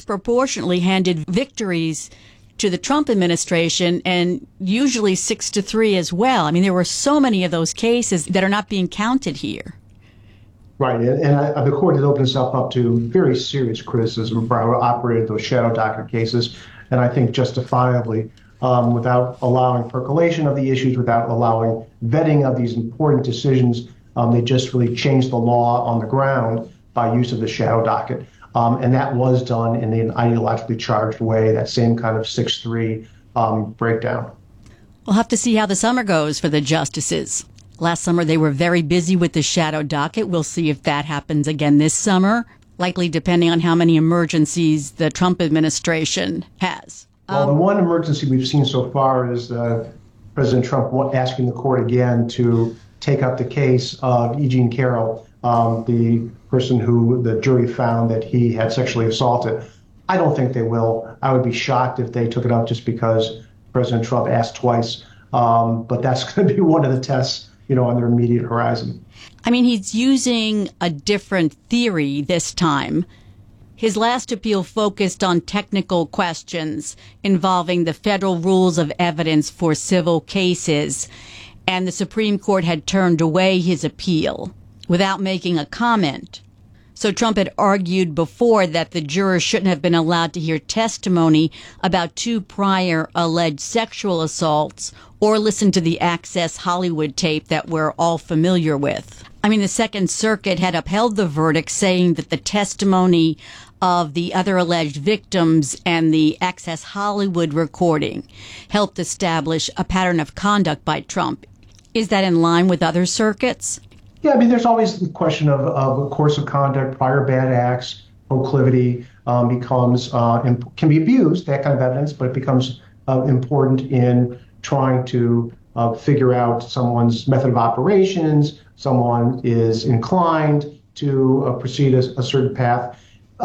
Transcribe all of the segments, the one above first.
disproportionately handed victories to the Trump administration, and usually 6-3 as well. I mean, there were so many of those cases that are not being counted here. Right, and the court has opened itself up to very serious criticism for how it operated those shadow docket cases, and I think justifiably, without allowing percolation of the issues, without allowing vetting of these important decisions. They just really changed the law on the ground by use of the shadow docket. And that was done in an ideologically charged way, that same kind of 6-3 breakdown. We'll have to see how the summer goes for the justices. Last summer, they were very busy with the shadow docket. We'll see if that happens again this summer, likely depending on how many emergencies the Trump administration has. Well, the one emergency we've seen so far is President Trump asking the court again to take up the case of E. Jean Carroll, the person who the jury found that he had sexually assaulted. I don't think they will. I would be shocked if they took it up just because President Trump asked twice. But that's going to be one of the tests, on their immediate horizon. I mean, he's using a different theory this time. His last appeal focused on technical questions involving the federal rules of evidence for civil cases, and the Supreme Court had turned away his appeal without making a comment. So Trump had argued before that the jurors shouldn't have been allowed to hear testimony about 2 prior alleged sexual assaults or listen to the Access Hollywood tape that we're all familiar with. I mean, the Second Circuit had upheld the verdict, saying that the testimony of the other alleged victims and the Access Hollywood recording helped establish a pattern of conduct by Trump. Is that in line with other circuits? Yeah, I mean, there's always the question of a course of conduct, prior bad acts, proclivity becomes, can be abused, that kind of evidence, but it becomes important in trying to figure out someone's method of operations, someone is inclined to proceed a certain path.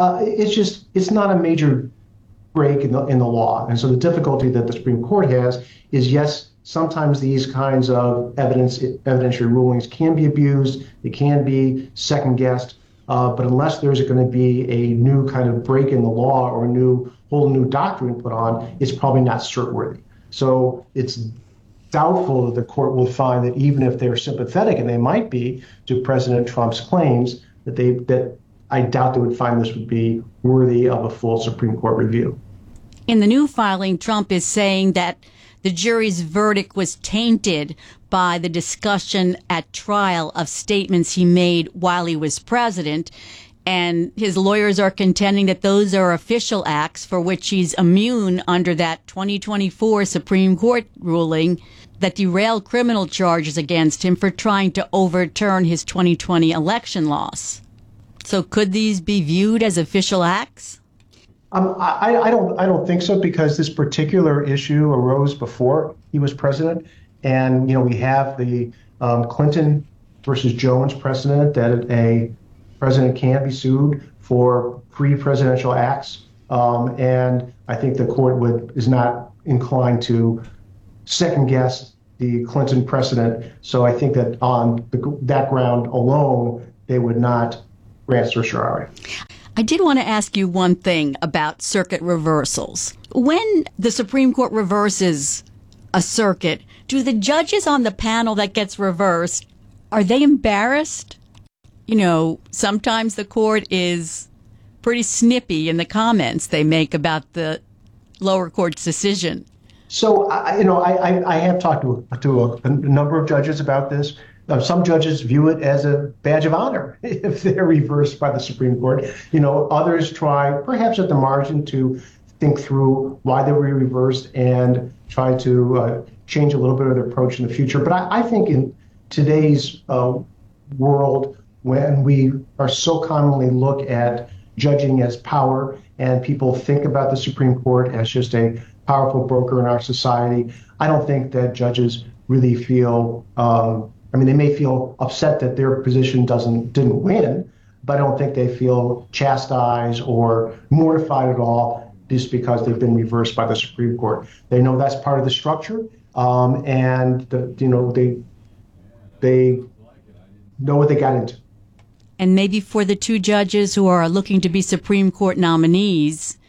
It's not a major break in the law. And so the difficulty that the Supreme Court has is, yes, sometimes these kinds of evidentiary rulings can be abused, they can be second-guessed, but unless there's going to be a new kind of break in the law or a whole new doctrine put on, it's probably not cert-worthy. So it's doubtful that the court will find that even if they're sympathetic, and they might be, to President Trump's claims, that I doubt they would find this would be worthy of a full Supreme Court review. In the new filing, Trump is saying that the jury's verdict was tainted by the discussion at trial of statements he made while he was president. And his lawyers are contending that those are official acts for which he's immune under that 2024 Supreme Court ruling that derailed criminal charges against him for trying to overturn his 2020 election loss. So could these be viewed as official acts? I don't think so, because this particular issue arose before he was president, and we have the Clinton versus Jones precedent that a president can be sued for pre-presidential acts, and I think the court is not inclined to second guess the Clinton precedent. So I think that on that ground alone, they would not grant certiorari. I did want to ask you one thing about circuit reversals. When the Supreme Court reverses a circuit, do the judges on the panel that gets reversed, are they embarrassed? Sometimes the court is pretty snippy in the comments they make about the lower court's decision. So, I have talked to a number of judges about this. Some judges view it as a badge of honor if they're reversed by the Supreme Court. Others try, perhaps at the margin, to think through why they were reversed and try to change a little bit of their approach in the future. But I think in today's world, when we are so commonly look at judging as power, and people think about the Supreme Court as just a powerful broker in our society, I don't think that judges really feel they may feel upset that their position didn't win, but I don't think they feel chastised or mortified at all just because they've been reversed by the Supreme Court. They know that's part of the structure, and they know what they got into. And maybe for the two judges who are looking to be Supreme Court nominees,